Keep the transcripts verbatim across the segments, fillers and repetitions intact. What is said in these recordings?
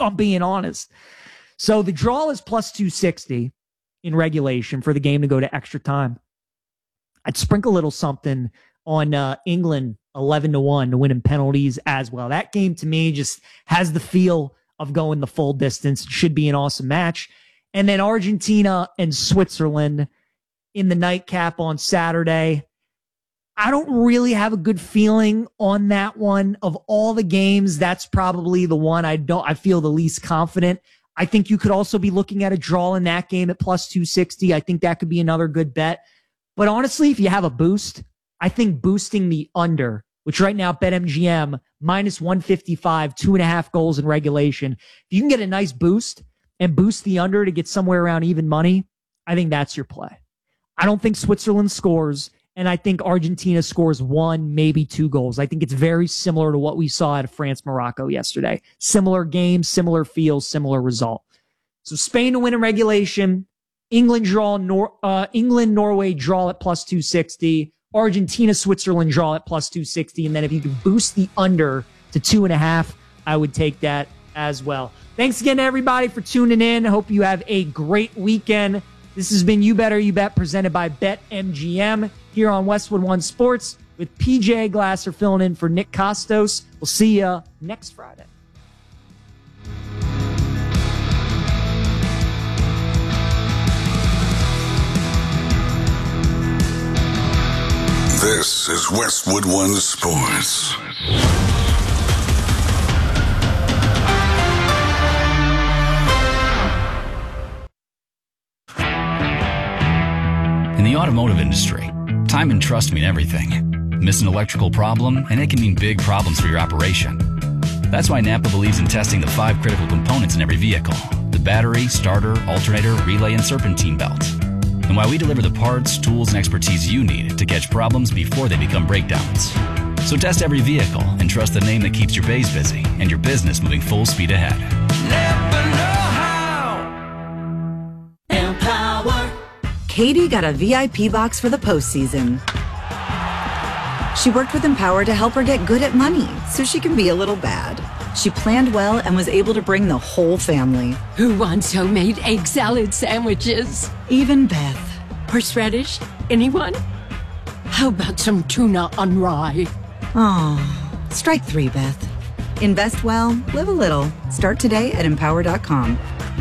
I'm being honest. So the draw is plus two sixty in regulation for the game to go to extra time. I'd sprinkle a little something on uh, England eleven to one to win in penalties as well. That game to me just has the feel of going the full distance. It should be an awesome match. And then Argentina and Switzerland in the nightcap on Saturday. I don't really have a good feeling on that one. Of all the games, that's probably the one I don't I feel the least confident. I think you could also be looking at a draw in that game at plus two sixty. I think that could be another good bet. But honestly, if you have a boost, I think boosting the under, which right now BetMGM minus one fifty-five, two and a half goals in regulation. If you can get a nice boost and boost the under to get somewhere around even money, I think that's your play. I don't think Switzerland scores, and I think Argentina scores one, maybe two goals. I think it's very similar to what we saw at France-Morocco yesterday. Similar game, similar feel, similar result. So Spain to win in regulation, England draw, Nor- uh, England, Norway draw at plus two sixty, Argentina, Switzerland draw at plus two sixty. And then if you can boost the under to two and a half, I would take that as well. Thanks again to everybody for tuning in. I hope you have a great weekend. This has been You Better You Bet presented by BetMGM here on Westwood One Sports with P J Glasser filling in for Nick Costos. We'll see you next Friday. This is Westwood One Sports. In the automotive industry, time and trust mean everything. Miss an electrical problem, and it can mean big problems for your operation. That's why Napa believes in testing the five critical components in every vehicle: the battery, starter, alternator, relay, and serpentine belt. And why we deliver the parts, tools, and expertise you need to catch problems before they become breakdowns. So test every vehicle and trust the name that keeps your bays busy and your business moving full speed ahead. Never know how. Empower. Katie got a V I P box for the postseason. She worked with Empower to help her get good at money so she can be a little bad. She planned well and was able to bring the whole family. Who wants homemade egg salad sandwiches? Even Beth. Horseradish? Anyone? How about some tuna on rye? Oh, strike three, Beth. Invest well, live a little. Start today at empower dot com.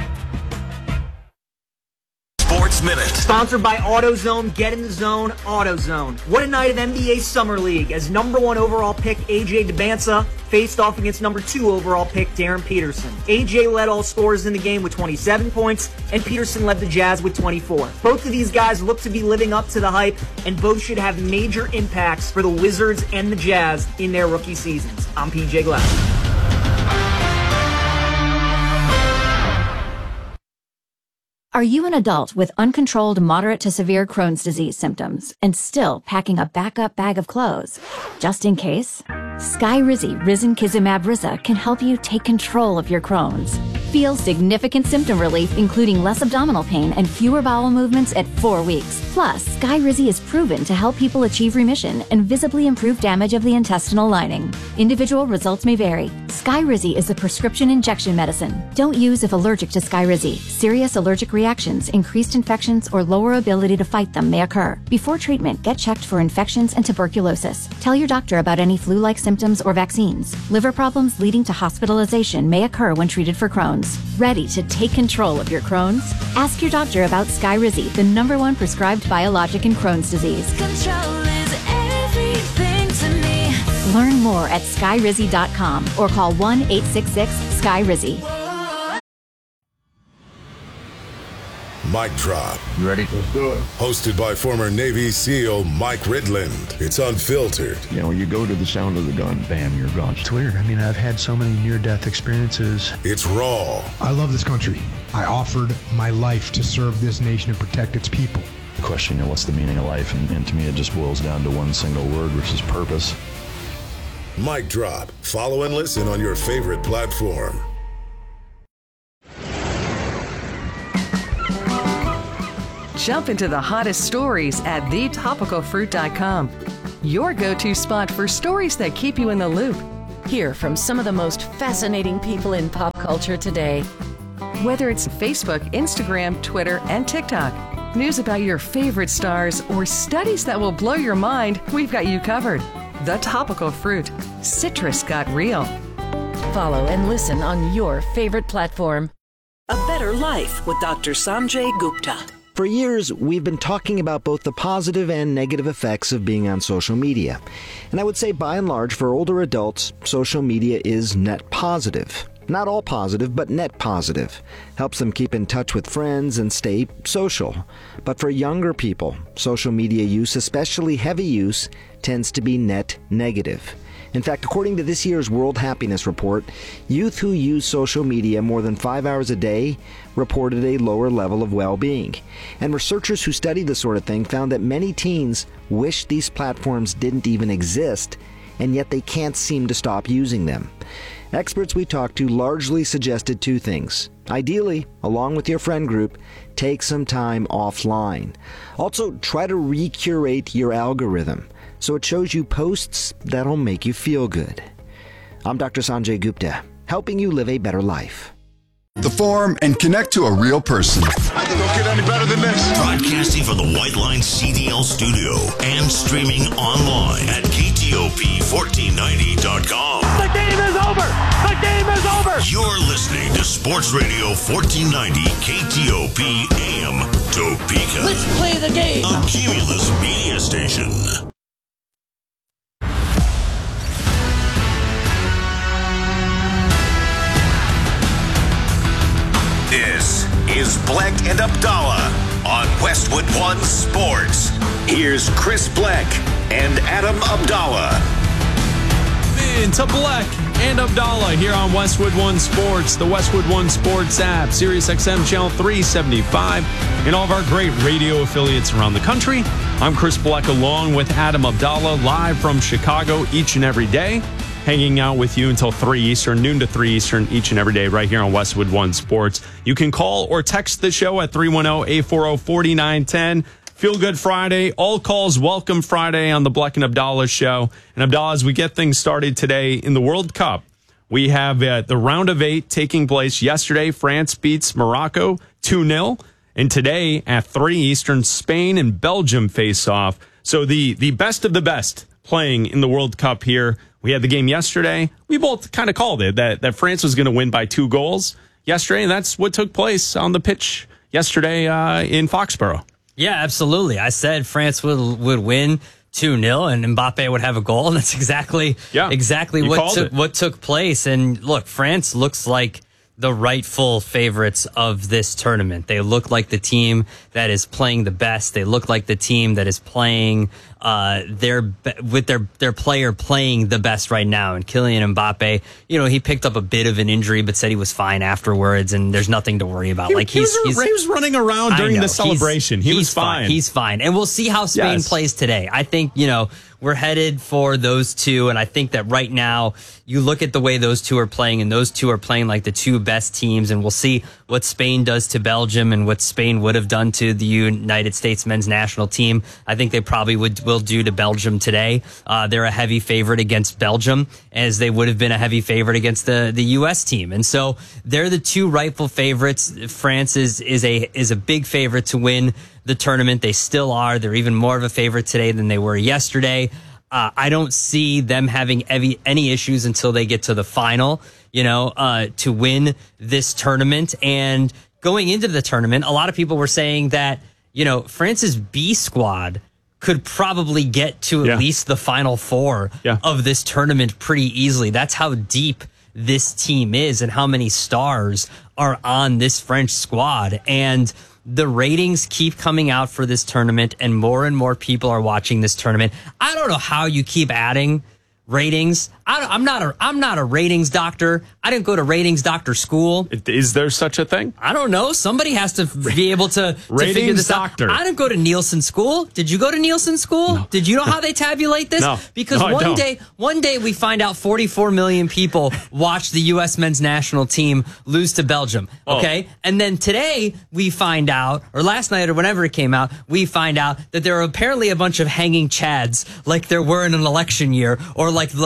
Sports Minute. Sponsored by AutoZone. Get in the zone, AutoZone. What a night of N B A Summer League as number one overall pick A J Debanza faced off against number two overall pick Darren Peterson. A J led all scorers in the game with twenty-seven points, and Peterson led the Jazz with twenty-four. Both of these guys look to be living up to the hype, and both should have major impacts for the Wizards and the Jazz in their rookie seasons. I'm P J Glasser. Are you an adult with uncontrolled moderate to severe Crohn's disease symptoms and still packing a backup bag of clothes? Just in case? Skyrizi Risankizumab Riza can help you take control of your Crohn's. Feel significant symptom relief, including less abdominal pain and fewer bowel movements at four weeks. Plus, Skyrizi is proven to help people achieve remission and visibly improve damage of the intestinal lining. Individual results may vary. Skyrizi is a prescription injection medicine. Don't use if allergic to Skyrizi. Serious allergic reactions, increased infections, or lower ability to fight them may occur. Before treatment, get checked for infections and tuberculosis. Tell your doctor about any flu-like symptoms or vaccines. Liver problems leading to hospitalization may occur when treated for Crohn's. Ready to take control of your Crohn's? Ask your doctor about Skyrizi, the number one prescribed biologic in Crohn's disease. Control is everything to me. Learn more at skyrizi dot com or call one eight six six Skyrizi. Mic Drop. You ready? Let's do it. Hosted by former Navy SEAL Mike Ridland. It's unfiltered. You know, you go to the sound of the gun, bam, you're gone. It's weird. I mean, I've had so many near-death experiences. It's raw. I love this country. I offered my life to serve this nation and protect its people. The question, you know, what's the meaning of life? And, and to me, it just boils down to one single word, which is purpose. Mic Drop. Follow and listen on your favorite platform. Jump into the hottest stories at the topical fruit dot com. Your go-to spot for stories that keep you in the loop. Hear from some of the most fascinating people in pop culture today. Whether it's Facebook, Instagram, Twitter, and TikTok, news about your favorite stars, or studies that will blow your mind, we've got you covered. The Topical Fruit. Citrus got real. Follow and listen on your favorite platform. A Better Life with Doctor Sanjay Gupta. For years, we've been talking about both the positive and negative effects of being on social media. And I would say, by and large, for older adults, social media is net positive. Not all positive, but net positive. Helps them keep in touch with friends and stay social. But for younger people, social media use, especially heavy use, tends to be net negative. In fact, according to this year's World Happiness Report, youth who use social media more than five hours a day reported a lower level of well-being. And researchers who studied this sort of thing found that many teens wish these platforms didn't even exist, and yet they can't seem to stop using them. Experts we talked to largely suggested two things. Ideally, along with your friend group, take some time offline. Also, try to recurate your algorithm so it shows you posts that'll make you feel good. I'm Doctor Sanjay Gupta, helping you live a better life. The Forum and connect to a real person. I can don't get any better than this. Broadcasting from the White Line C D L studio and streaming online at K T O P fourteen ninety dot com. The game is over! The game is over! You're listening to Sports Radio fourteen ninety K T O P A M Topeka. Let's play the game! A Cumulus media station. This is Black and Abdallah on Westwood One Sports. Here's Chris Black and Adam Abdallah. Into Black and Abdallah here on Westwood One Sports, the Westwood One Sports app, Sirius X M channel three seventy-five, and all of our great radio affiliates around the country. I'm Chris Black along with Adam Abdallah, live from Chicago each and every day, hanging out with you until three Eastern, noon to three Eastern each and every day right here on Westwood One Sports. You can call or text the show at three one zero, eight four zero, four nine one zero. Feel Good Friday. All calls welcome Friday on the Black and Abdallah show. And Abdallah, as we get things started today in the World Cup, we have uh, the round of eight taking place yesterday. France beats Morocco two nil. And today at three Eastern, Spain and Belgium face off. So the, the best of the best playing in the World Cup here. We had the game yesterday. We both kind of called it that, that France was going to win by two goals yesterday. And that's what took place on the pitch yesterday uh, in Foxborough. Yeah, absolutely. I said France would would win two nil and Mbappe would have a goal. And that's exactly yeah, exactly what took, what took place. And look, France looks like the rightful favorites of this tournament. They look like the team that is playing the best. They look like the team that is playing uh, their with their their player playing the best right now. And Kylian Mbappe, you know, he picked up a bit of an injury, but said he was fine afterwards, and there's nothing to worry about. He, like he he's, was, he's he was running around during the celebration. He's, he he's was fine. fine. He's fine, and we'll see how Spain yes. plays today. I think you know. We're headed for those two, and I think that right now you look at the way those two are playing, and those two are playing like the two best teams, and we'll see what Spain does to Belgium and what Spain would have done to the United States men's national team. I think they probably would will do to Belgium today. Uh, they're a heavy favorite against Belgium, as they would have been a heavy favorite against the, the U S team, and so they're the two rightful favorites. France is is a is a big favorite to win the tournament. They still are. They're even more of a favorite today than they were yesterday. Uh, I don't see them having any, any issues until they get to the final, you know, uh, to win this tournament. And going into the tournament, a lot of people were saying that, you know, France's B squad could probably get to at yeah. least the final four yeah. of this tournament pretty easily. That's how deep this team is and how many stars are on this French squad. And the ratings keep coming out for this tournament, and more and more people are watching this tournament. I don't know how you keep adding ratings. I don't, I'm not a I'm not a ratings doctor. I didn't go to ratings doctor school. Is there such a thing? I don't know. Somebody has to be able to, to figure this doctor. out. I didn't go to Nielsen school. Did you go to Nielsen school? No. Did you know how they tabulate this? No. Because no, one day one day we find out forty-four million people watch the U S men's national team lose to Belgium. Okay? Oh. And then today we find out, or last night or whenever it came out, we find out that there are apparently a bunch of hanging chads like there were in an election year, or like like the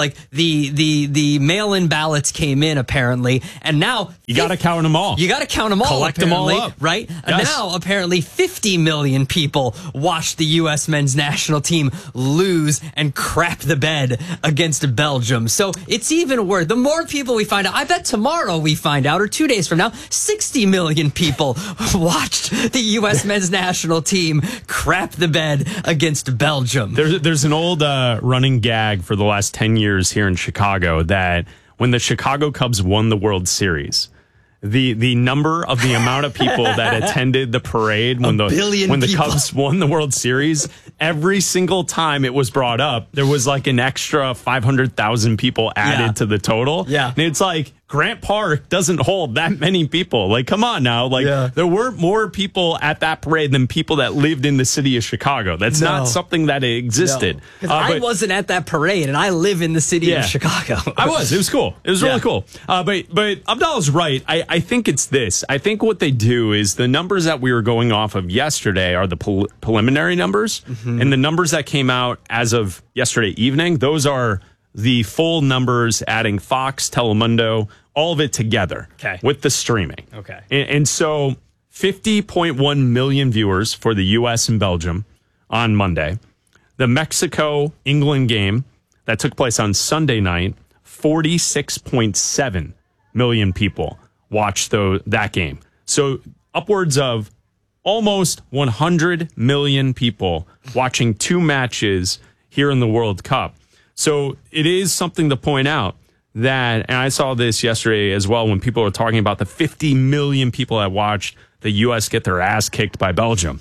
the the the mail-in ballots came in apparently, and now you got to count them all. You got to count them all. Collect them all up, right? Yes. And now apparently fifty million people watched the U S men's national team lose and crap the bed against Belgium. So it's even worse. The more people we find out, I bet tomorrow we find out, or two days from now, sixty million people watched the U S men's national team crap the bed against Belgium. There's there's an old uh, running gag for the last ten years here in Chicago that when the Chicago Cubs won the World Series, the the number of the amount of people that attended the parade when A the billion when the people. Cubs won the World Series, every single time it was brought up, there was like an extra five hundred thousand people added Yeah. to the total. Yeah. And it's like Grant Park doesn't hold that many people. Like, come on now. Like, Yeah. there were more people at that parade than people that lived in the city of Chicago. That's No. not something that existed. No. 'Cause Uh, I but- wasn't at that parade, and I live in the city Yeah. of Chicago. I was. It was cool. It was really Yeah. cool. Uh, but but Abdallah's right. I, I think it's this. I think what they do is the numbers that we were going off of yesterday are the prel- preliminary numbers, Mm-hmm. and the numbers that came out as of yesterday evening, those are the full numbers, adding Fox, Telemundo, all of it together, Okay. with the streaming. Okay. And, and so fifty point one million viewers for the U S and Belgium on Monday. The Mexico-England game that took place on Sunday night, forty-six point seven million people watched tho- that game. So upwards of almost one hundred million people watching two matches here in the World Cup. So it is something to point out that, and I saw this yesterday as well when people were talking about the fifty million people that watched the U S get their ass kicked by Belgium.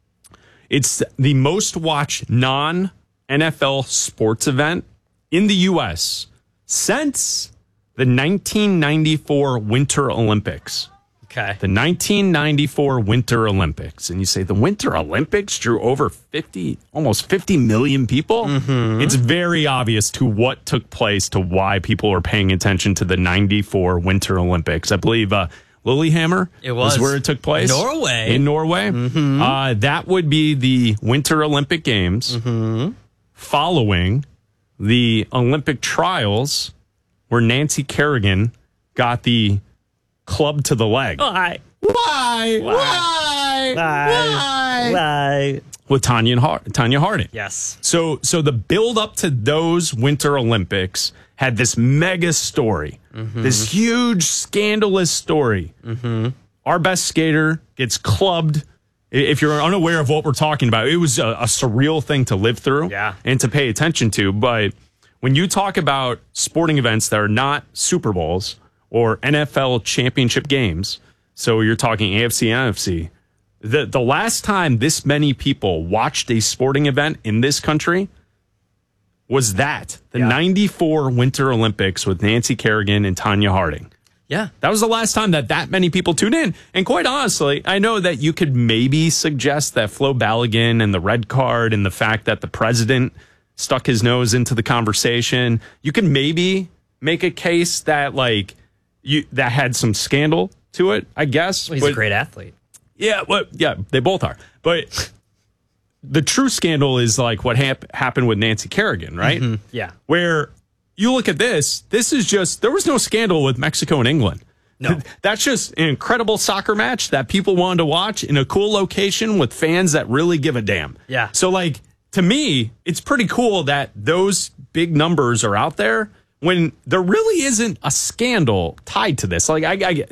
It's the most watched non-N F L sports event in the U S since the nineteen ninety-four Winter Olympics. Okay. The nineteen ninety-four Winter Olympics. And you say the Winter Olympics drew over fifty, almost fifty million people? Mm-hmm. It's very obvious to what took place to why people are paying attention to the ninety-four Winter Olympics. I believe uh, Lillehammer It was. where it took place. Norway. In Norway. Mhm. Uh, that would be the Winter Olympic Games Mm-hmm. following the Olympic trials where Nancy Kerrigan got the club to the leg. Why? Why? Why? Why? Why? With Tanya, Har- Tanya Harding. Yes. So, so the build up to those Winter Olympics had this mega story, Mm-hmm. this huge scandalous story. Mm-hmm. Our best skater gets clubbed. I- If you're unaware of what we're talking about, it was a, a surreal thing to live through Yeah. and to pay attention to. But when you talk about sporting events that are not Super Bowls or N F L championship games, so you're talking A F C, N F C, the, the last time this many people watched a sporting event in this country was that, the Yeah. ninety-four Winter Olympics with Nancy Kerrigan and Tanya Harding. Yeah. That was the last time that that many people tuned in. And quite honestly, I know that you could maybe suggest that Flo Balogun and the red card and the fact that the president stuck his nose into the conversation, you can maybe make a case that like you that had some scandal to it, I guess. Well, he's But- a great athlete. yeah, well, yeah, they both are. But the true scandal is like what hap- happened with Nancy Kerrigan, right? Mhm. Yeah. Where you look at this, this is just, there was no scandal with Mexico and England. No. That's just an incredible soccer match that people wanted to watch in a cool location with fans that really give a damn. Yeah. So, like, to me, it's pretty cool that those big numbers are out there when there really isn't a scandal tied to this. Like, I, I get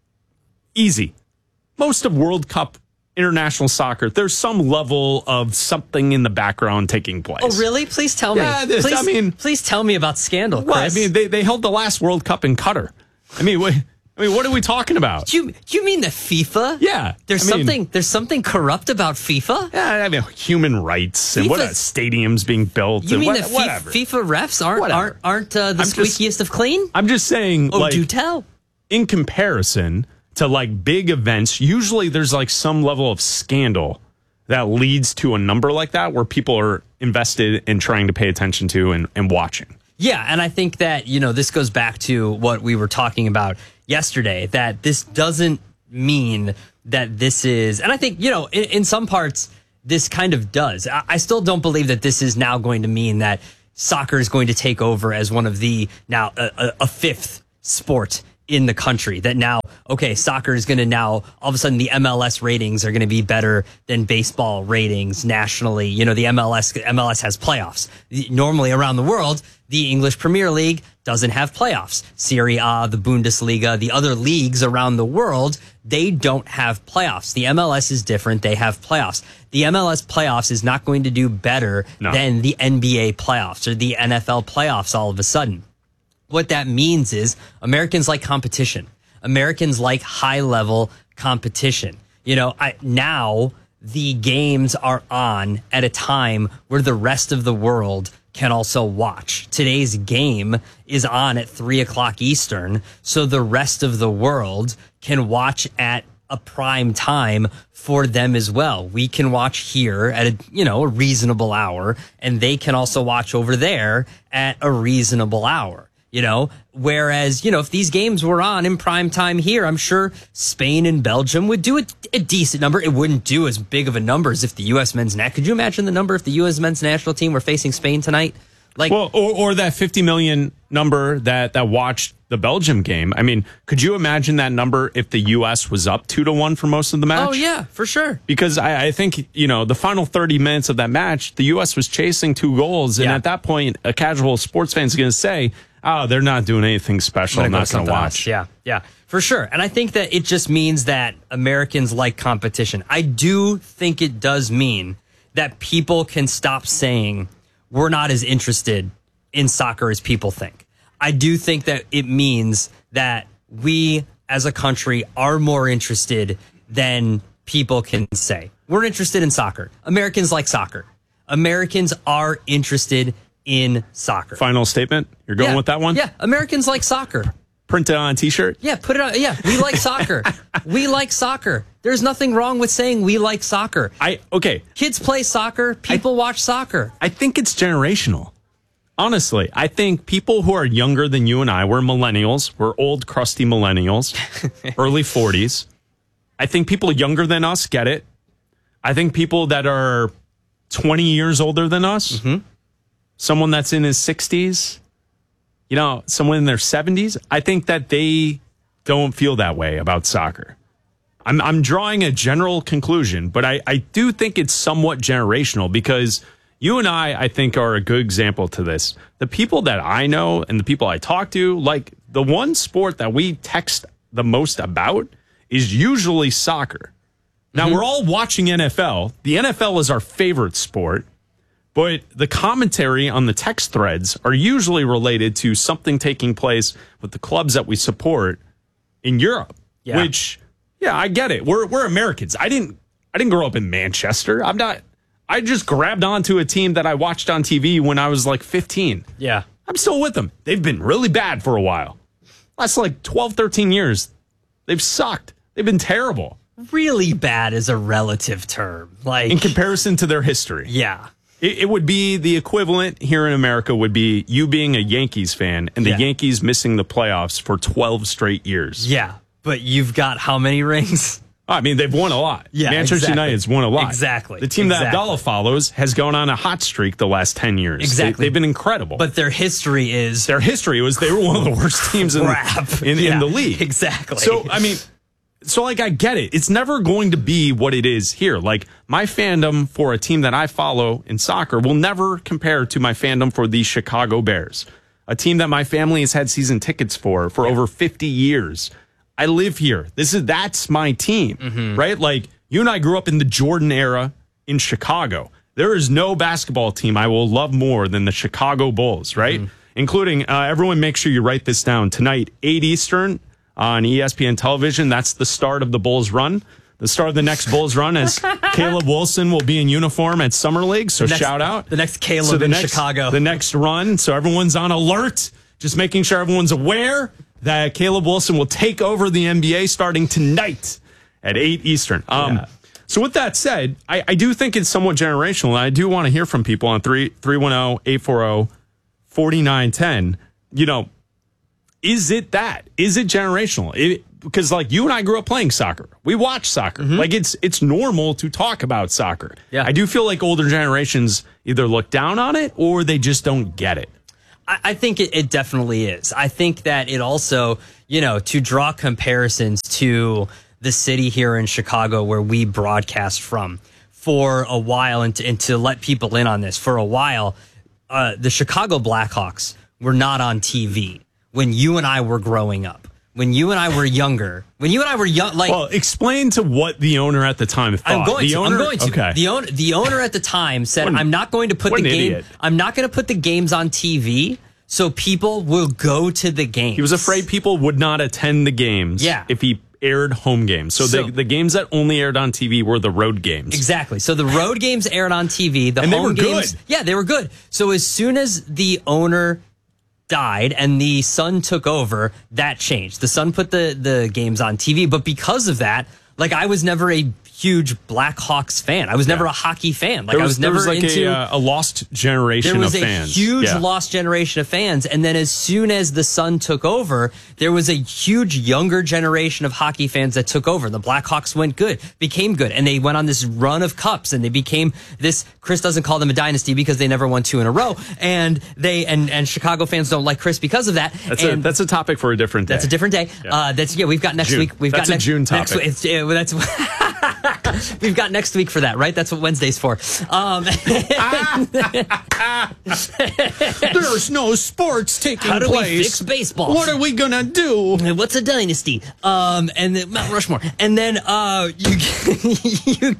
easy. Most of World Cup international soccer, there's some level of something in the background taking place. Oh, really? Please tell me. Yeah, this- please, I mean- please tell me about scandal, Chris. Well, I mean, they, they held the last World Cup in Qatar. I mean, what, I mean, what are we talking about? do you do you mean the FIFA? Yeah, There's I mean- something there's something corrupt about FIFA? Yeah, I mean, human rights and what FIFA stadiums being built. You and mean what, the Fi- whatever. FIFA refs aren't Whatever. aren't aren't uh, the I'm just- squeakiest of clean? I'm just saying, Oh, like, do tell. in comparison to like big events, usually there's like some level of scandal that leads to a number like that where people are invested in trying to pay attention to and, and watching. Yeah, and I think that, you know, this goes back to what we were talking about yesterday, that this doesn't mean that this is, and I think, you know, in, in some parts, this kind of does. I, I still don't believe that this is now going to mean that soccer is going to take over as one of the now a, a, a fifth sport in the country, that now, okay, soccer is going to now, all of a sudden the M L S ratings are going to be better than baseball ratings nationally. You know, the M L S, M L S has playoffs. Normally around the world, the English Premier League doesn't have playoffs. Serie A, the Bundesliga, the other leagues around the world, they don't have playoffs. The M L S is different. They have playoffs. The M L S playoffs is not going to do better no. than the N B A playoffs or the N F L playoffs all of a sudden. What that means is Americans like competition. Americans like high-level competition. You know, I, now the games are on at a time where the rest of the world can also watch. Today's game is on at three o'clock Eastern, so the rest of the world can watch at a prime time for them as well. We can watch here at a, you know, a reasonable hour, and they can also watch over there at a reasonable hour. You know, whereas, you know, if these games were on in prime time here, I'm sure Spain and Belgium would do a, a decent number. It wouldn't do as big of a number as if the U S men's nat. Could you imagine the number if the U S men's national team were facing Spain tonight? Like, well, or, or that fifty million number that, that watched the Belgium game. I mean, could you imagine that number if the U S was up two to one for most of the match? Oh, yeah, for sure. Because I, I think, you know, the final thirty minutes of that match, the U S was chasing two goals. And Yeah. at that point, a casual sports fan is going to say, oh, they're not doing anything special. I'm not going to watch. Else. Yeah, yeah, for sure. And I think that it just means that Americans like competition. I do think it does mean that people can stop saying we're not as interested in soccer as people think. I do think that it means that we as a country are more interested than people can say. We're interested in soccer. Americans like soccer. Americans are interested in soccer. Final statement? You're going Yeah. with that one? Yeah, Americans like soccer. Print it on a t-shirt? Yeah, put it on. Yeah, we like soccer. We like soccer. There's nothing wrong with saying we like soccer. I okay. Kids play soccer. People watch soccer. I think it's generational. Honestly, I think people who are younger than you and I, we're millennials, we're old, crusty millennials, early forties. I think people younger than us get it. I think people that are twenty years older than us, Mm-hmm. someone that's in his sixties, you know, someone in their seventies, I think that they don't feel that way about soccer. I'm I'm drawing a general conclusion, but I, I do think it's somewhat generational because you and I, I think, are a good example to this. The people that I know and the people I talk to, like the one sport that we text the most about is usually soccer. Now, Mm-hmm. we're all watching N F L. The N F L is our favorite sport, but the commentary on the text threads are usually related to something taking place with the clubs that we support in Europe, Yeah. which, yeah, I get it. We're we're Americans. I didn't I didn't grow up in Manchester. I'm not. I just grabbed onto a team that I watched on T V when I was like fifteen. Yeah. I'm still with them. They've been really bad for a while. Last like twelve, thirteen years. They've sucked. They've been terrible. Really bad is a relative term. Like in comparison to their history. Yeah. It, it would be the equivalent here in America would be you being a Yankees fan and the Yeah. Yankees missing the playoffs for twelve straight years. Yeah. But you've got how many rings? I mean, they've won a lot. Yeah, Manchester exactly. United's won a lot. Exactly. The team that Exactly. Abdallah follows has gone on a hot streak the last ten years. Exactly. They, have been incredible. But their history is their history was they were one of the worst teams in, crap. in, Yeah, in the league. Exactly. So, I mean, so like I get it. It's never going to be what it is here. Like my fandom for a team that I follow in soccer will never compare to my fandom for the Chicago Bears, a team that my family has had season tickets for for over fifty years. I live here. This is that's my team, Mm-hmm. right? Like you and I grew up in the Jordan era in Chicago. There is no basketball team I will love more than the Chicago Bulls, right? Mm-hmm. Including uh, everyone. Make sure you write this down tonight, eight Eastern on E S P N television. That's the start of the Bulls run. The start of the next Bulls run as Caleb Wilson will be in uniform at Summer League. So The next- shout out the next Caleb so the in next, Chicago. The next run. So everyone's on alert. Just making sure everyone's aware that Caleb Wilson will take over the N B A starting tonight at eight Eastern. Um, Yeah. So with that said, I, I do think it's somewhat generational, and I do want to hear from people on three three one zero, eight four zero, four nine one zero. You know, is it that? Is it generational? It, because like you and I grew up playing soccer. We watch soccer. Mm-hmm. Like it's it's normal to talk about soccer. Yeah. I do feel like older generations either look down on it or they just don't get it. I, I think it, it definitely is. I think that it also, you know, to draw comparisons to the city here in Chicago where we broadcast from for a while, and to, and to let people in on this, for a while, uh, the Chicago Blackhawks were not on T V when you and I were growing up. When you and I were younger, when you and I were young, like, well, explain to what the owner at the time thought. I'm going the to. Owner, I'm going to. Okay. The owner, the owner at the time said, What an- "I'm not going to put what the an game. idiot. I'm not going to put the games on T V, so people will go to the games." He was afraid people would not attend the games. Yeah. If he aired home games, so, So- the the games that only aired on T V were the road games. Exactly. So the road games aired on T V. The And they home were games, good. yeah, they were good. So as soon as the owner died and the Sun took over, that changed. The Sun put the the games on T V, but because of that, like, I was never a huge Blackhawks fan. I was never a hockey fan. Like, there was, I was never there was like into a, uh, a lost generation there was of a fans. huge Yeah. lost generation of fans, and then as soon as the Sun took over, there was a huge younger generation of hockey fans that took over. The Blackhawks went good, became good, and they went on this run of cups, and they became this. Chris doesn't call them a dynasty because they never won two in a row, and they and and Chicago fans don't like Chris because of that. That's and a that's a topic for a different day. that's a different day. Yeah. Uh, that's yeah. We've got next June. week. We've That's got a next, June next topic. week. It's, uh, that's we've got next week for that, right? That's what Wednesday's for. Um, There's no sports taking How do place. we fix baseball? What are we gonna do? What's a dynasty? Um, and then Mount Rushmore, and then uh, you you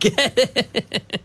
get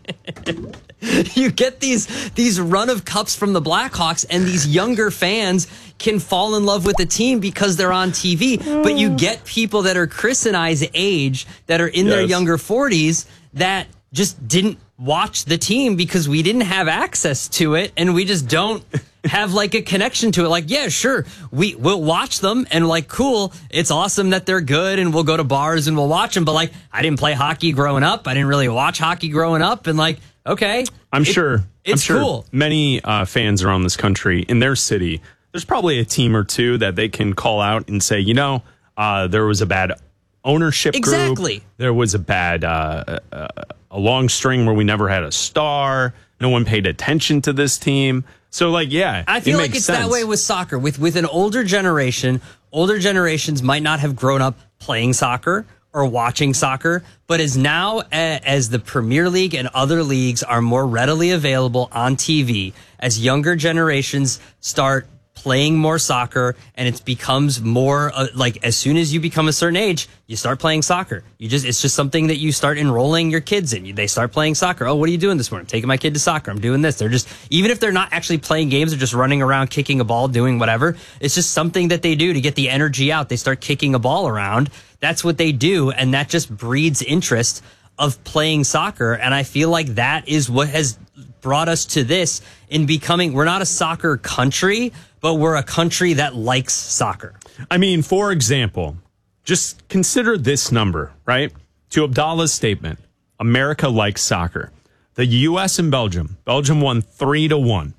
you get these these run of cups from the Blackhawks, and these younger fans can fall in love with the team because they're on T V. But you get people that are Chris and I's age that are in their Yes. younger forties that just didn't watch the team because we didn't have access to it, and we just don't have like a connection to it. Like, yeah, sure, we we'll watch them, and like, cool, it's awesome that they're good, and we'll go to bars and we'll watch them. But like, I didn't play hockey growing up. I didn't really watch hockey growing up, and like, okay, I'm it- sure. it's I'm sure cool. Many uh, fans around this country, in their city, there's probably a team or two that they can call out and say, you know, uh, there was a bad ownership group. Exactly. There was a bad, uh, uh, a long string where we never had a star. No one paid attention to this team. So, like, yeah, I feel it like makes it's sense. that way with soccer. With with an older generation, older generations might not have grown up playing soccer or watching soccer, but as now a- as the Premier League and other leagues are more readily available on T V, as younger generations start playing more soccer, and it becomes more uh, like, as soon as you become a certain age, you start playing soccer. You just it's just something that you start enrolling your kids in. You, they start playing soccer. Oh, what are you doing this morning? I'm taking my kid to soccer. I'm doing this. They're just, even if they're not actually playing games, they're just running around, kicking a ball, doing whatever. It's just something that they do to get the energy out. They start kicking a ball around. That's what they do, and that just breeds interest of playing soccer. And I feel like that is what has brought us to this in becoming, we're not a soccer country, but we're a country that likes soccer. I mean, for example, just consider this number, right? To Abdallah's statement, America likes soccer. The U S and Belgium. Belgium won three to one.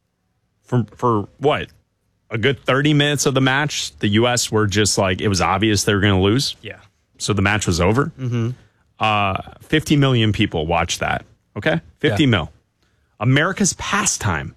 For, for what? A good thirty minutes of the match, the U S were just like, it was obvious they were going to lose. Yeah. So the match was over. Mm-hmm. Uh, fifty million people watched that. Okay? fifty Yeah. mil. America's pastime.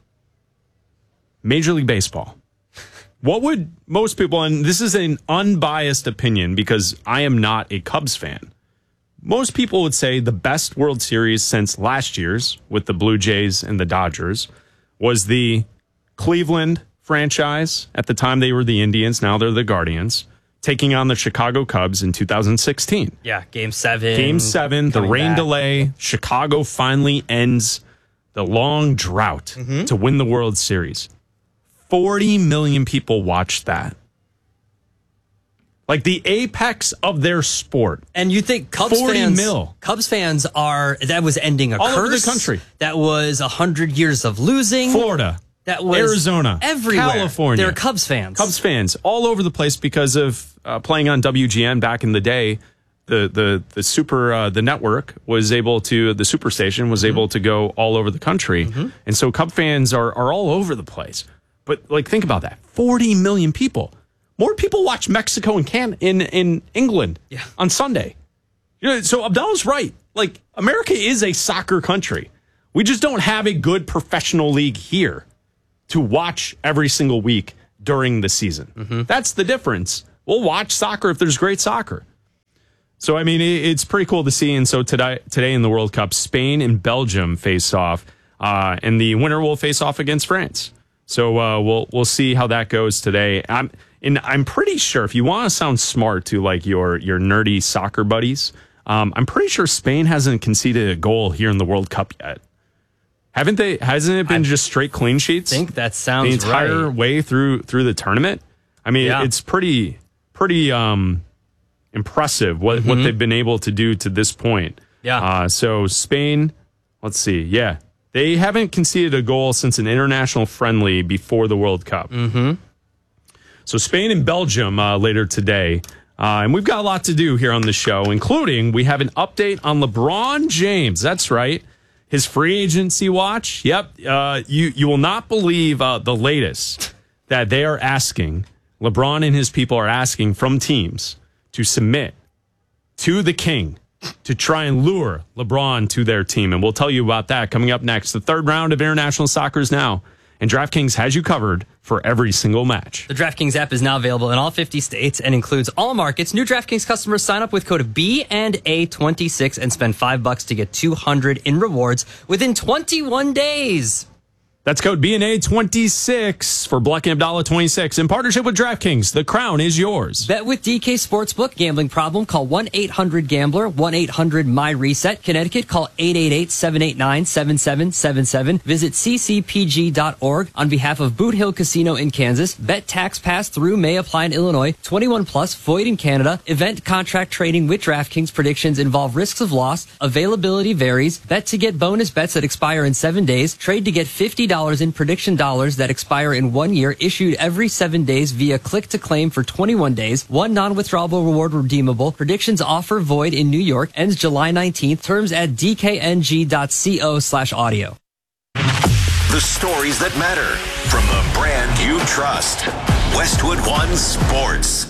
Major League Baseball. What would most people, and this is an unbiased opinion because I am not a Cubs fan. Most people would say the best World Series since last year's with the Blue Jays and the Dodgers was the Cleveland franchise. At the time, they were the Indians. Now they're the Guardians, taking on the Chicago Cubs in two thousand sixteen. Yeah, game seven. Game seven, the coming rain back. delay. Chicago finally ends the long drought Mm-hmm. to win the World Series. forty million people watched that. Like the apex of their sport. And you think Cubs forty fans, mil. Cubs fans are, that was ending a All curse. over the country. That was a hundred years of losing. Florida. That was Arizona. everywhere. California. They're Cubs fans. Cubs fans all over the place because of uh, playing on W G N back in the day. The the the super uh, the network was able to the superstation was able to go all over the country, Mm-hmm. and so Cub fans are are all over the place. But like, think about that: forty million people. More people watch Mexico and Can in in England Yeah. on Sunday. You know, so Abdallah's right. Like, America is a soccer country. We just don't have a good professional league here to watch every single week during the season. Mm-hmm. That's the difference. We'll watch soccer if there's great soccer. So, I mean, it's pretty cool to see. And so today, today in the World Cup, Spain and Belgium face off, uh, and the winner will face off against France. So uh, we'll we'll see how that goes today. I'm and I'm pretty sure if you want to sound smart to like your your nerdy soccer buddies, um, I'm pretty sure Spain hasn't conceded a goal here in the World Cup yet. Haven't they? Hasn't it been I just straight clean sheets? I think that sounds the entire right. way through through the tournament. I mean, yeah. it's pretty pretty um, impressive what mm-hmm. what they've been able to do to this point. Yeah. Uh, so Spain, let's see. Yeah, they haven't conceded a goal since an international friendly before the World Cup. Mm-hmm. So Spain and Belgium uh, later today. Uh, and we've got a lot to do here on the show, including we have an update on LeBron James. That's right. His free agency watch. Yep. Uh, you, you will not believe uh, the latest that they are asking. LeBron and his people are asking from teams to submit to the king to try and lure LeBron to their team. And we'll tell you about that coming up next. The third round of international soccer is now. And DraftKings has you covered for every single match. The DraftKings app is now available in all fifty states and includes all markets. New DraftKings customers sign up with code B and A twenty-six and spend five bucks to get two hundred in rewards within twenty-one days. That's code B and A twenty-six for Black and Abdallah twenty-six in partnership with DraftKings. The crown is yours. Bet with D K Sportsbook. Gambling problem? Call one eight hundred gambler. one eight hundred my reset. Connecticut, call eight eight eight, seven eight nine, seven seven seven seven. Visit c c p g dot org on behalf of Boot Hill Casino in Kansas. Bet tax pass through may apply in Illinois. twenty-one plus, void in Canada. Event contract trading with DraftKings. Predictions involve risks of loss. Availability varies. Bet to get bonus bets that expire in seven days. Trade to get fifty dollars in prediction dollars that expire in one year, issued every seven days via click to claim for twenty-one days. One non-withdrawable reward redeemable. Predictions offer void in New York. Ends July nineteenth. Terms at d k n g dot co slash audio. The stories that matter from the brand you trust. Westwood One Sports.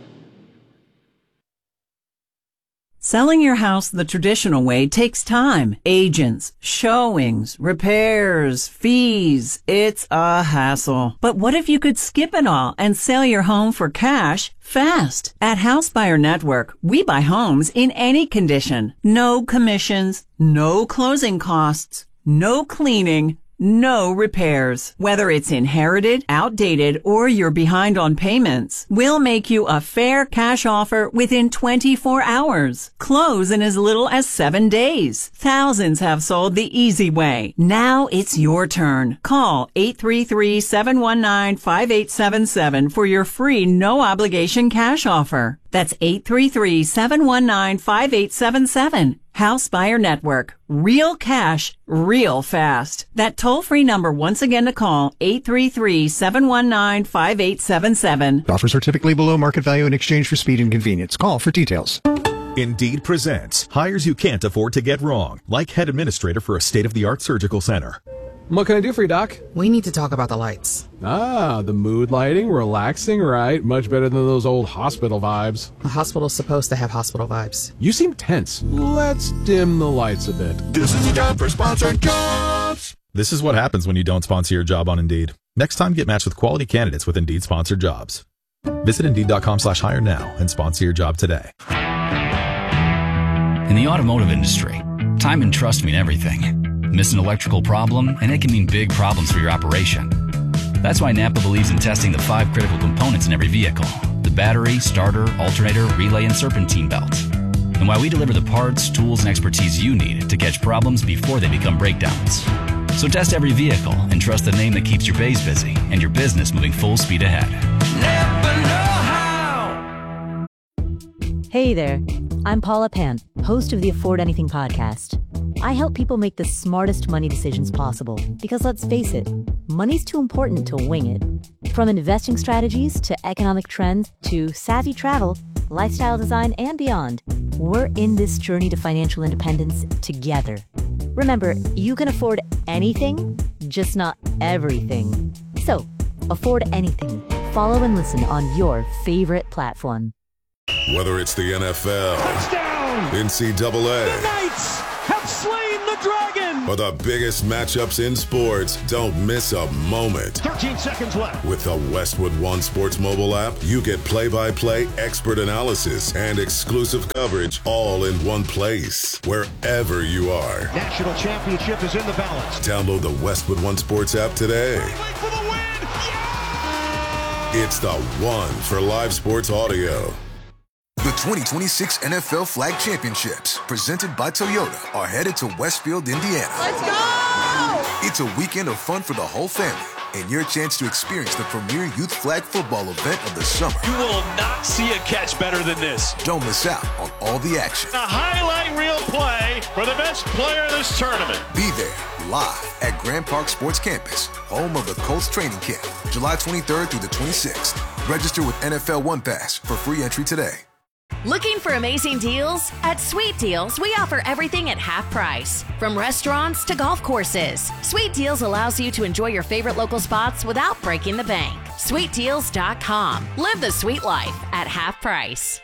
Selling your house the traditional way takes time. Agents, showings, repairs, fees. It's a hassle. But what if you could skip it all and sell your home for cash fast? At House Buyer Network, we buy homes in any condition. No commissions, no closing costs, no cleaning, no repairs. Whether it's inherited, outdated, or you're behind on payments, we'll make you a fair cash offer within twenty-four hours. Close in as little as seven days. Thousands have sold the easy way. Now it's your turn. Call eight three three, seven one nine, five eight seven seven for your free no-obligation cash offer. That's eight three three, seven one nine, five eight seven seven. House Buyer Network. Real cash, real fast. That toll-free number once again to call, eight three three, seven one nine, five eight seven seven. Offers are typically below market value in exchange for speed and convenience. Call for details. Indeed presents hires you can't afford to get wrong, like head administrator for a state-of-the-art surgical center. What can I do for you, Doc? We need to talk about the lights. Ah, the mood lighting, relaxing, right? Much better than those old hospital vibes. A hospital's supposed to have hospital vibes. You seem tense. Let's dim the lights a bit. This is the time for sponsored jobs. This is what happens when you don't sponsor your job on Indeed. Next time, get matched with quality candidates with Indeed sponsored jobs. Visit Indeed.com slash hire now and sponsor your job today. In the automotive industry, time and trust mean everything. Miss an electrical problem, and it can mean big problems for your operation. That's why Napa believes in testing the five critical components in every vehicle: the battery, starter, alternator, relay, and serpentine belt. And why we deliver the parts, tools, and expertise you need to catch problems before they become breakdowns. So test every vehicle and trust the name that keeps your bays busy and your business moving full speed ahead. Napa know-how. Hey there, I'm Paula Pan, host of the Afford Anything podcast. I help people make the smartest money decisions possible because, let's face it, money's too important to wing it. From investing strategies to economic trends to savvy travel, lifestyle design, and beyond, we're in this journey to financial independence together. Remember, you can afford anything, just not everything. So, afford anything. Follow and listen on your favorite platform. Whether it's the N F L, touchdown, N C double A, the Knights have slain the dragon, win! For the biggest matchups in sports, don't miss a moment. thirteen seconds left. With the Westwood One Sports mobile app, you get play-by-play, expert analysis, and exclusive coverage all in one place, wherever you are. National championship is in the balance. Download the Westwood One Sports app today. For the win! It's the one for live sports audio. The twenty twenty-six N F L Flag Championships, presented by Toyota, are headed to Westfield, Indiana. Let's go! It's a weekend of fun for the whole family and your chance to experience the premier youth flag football event of the summer. You will not see a catch better than this. Don't miss out on all the action. A highlight reel play for the best player in this tournament. Be there live at Grand Park Sports Campus, home of the Colts training camp, July twenty-third through the twenty-sixth. Register with N F L One Pass for free entry today. Looking for amazing deals? At Sweet Deals, we offer everything at half price. From restaurants to golf courses, Sweet Deals allows you to enjoy your favorite local spots without breaking the bank. sweet deals dot com. Live the sweet life at half price.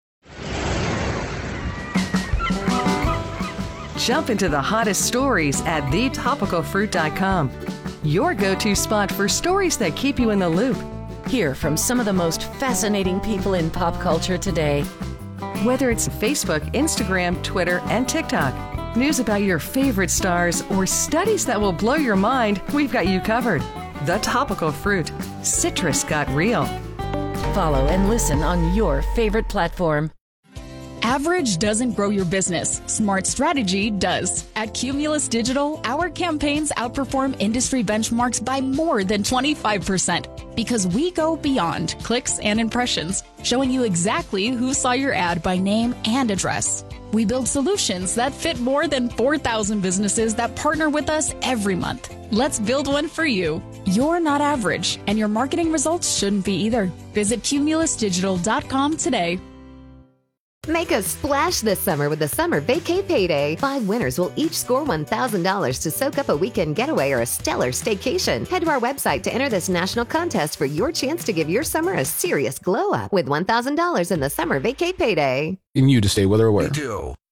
Jump into the hottest stories at the topical fruit dot com. Your go-to spot for stories that keep you in the loop. Hear from some of the most fascinating people in pop culture today. Whether it's Facebook, Instagram, Twitter, and TikTok, news about your favorite stars, or studies that will blow your mind, we've got you covered. The Topical Fruit. Citrus got real. Follow and listen on your favorite platform. Average doesn't grow your business. Smart strategy does. At Cumulus Digital, our campaigns outperform industry benchmarks by more than twenty-five percent because we go beyond clicks and impressions, showing you exactly who saw your ad by name and address. We build solutions that fit more than four thousand businesses that partner with us every month. Let's build one for you. You're not average, and your marketing results shouldn't be either. Visit cumulus digital dot com today. Make a splash this summer with the Summer Vacay Payday. Five winners will each score one thousand dollars to soak up a weekend getaway or a stellar staycation. Head to our website to enter this national contest for your chance to give your summer a serious glow up with one thousand dollars in the Summer Vacay Payday. In you to stay weather aware. Me too.